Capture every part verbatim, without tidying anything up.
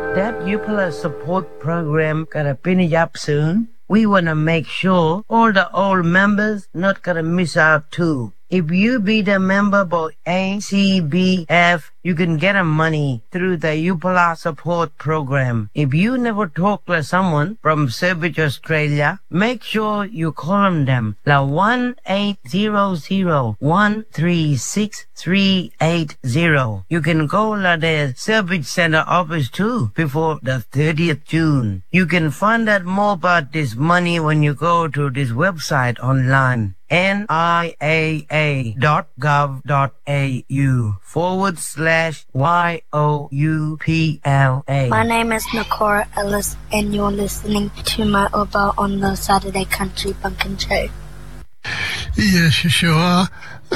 That Upala support program gonna finish up soon. We wanna make sure all the old members not gonna miss out too. If you be the member for A C B F, you can get a money through the Upala support program. If you never talk to someone from Service Australia, make sure you call them la one eight hundred, one three six, three eight zero. You can go to the Service Center office too before the thirtieth of June. You can find out more about this money when you go to this website online. N I A A dot gov dot A U forward slash Y O U P L A. My name is Nakora Ellis, and you're listening to my Oba on the Saturday Country Pumpkin Show. Yes, you sure are.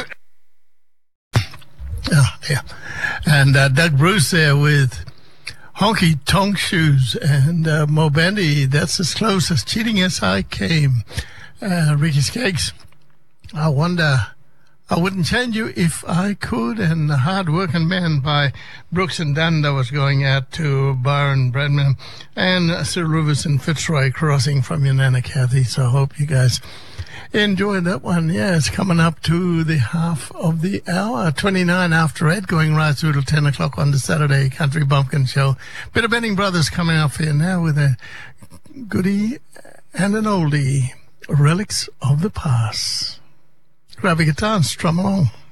Oh, yeah. And uh, Doug Bruce there with Honky Tonk Shoes, and uh, Mo Bendy, that's as close as cheating as I came. Uh, Ricky's Cakes. I wonder, I wouldn't change you if I could, and the Hard Working Man by Brooks and Dunn that was going out to Byron Bradman and Sir Rivers and Fitzroy Crossing from your Nana Kathy. So I hope you guys enjoyed that one. Yeah, it's coming up to the half of the hour, twenty-nine after eight, going right through till ten o'clock on the Saturday Country Bumpkin Show. Bit of Benning Brothers coming up for you now with a goodie and an oldie, Relics of the Past. Grab a guitar and strum along.